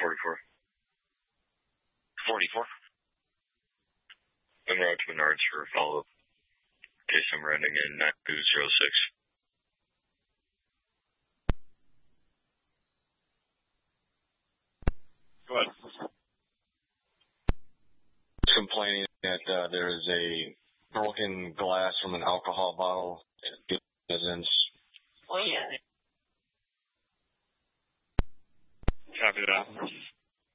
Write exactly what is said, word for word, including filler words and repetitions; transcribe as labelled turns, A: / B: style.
A: forty-four.
B: forty-four.
A: I'm route to Menards for a follow-up. Case number ending in nine two zero six.
B: Go ahead.
C: Complaining that uh, there is a broken glass from an alcohol bottle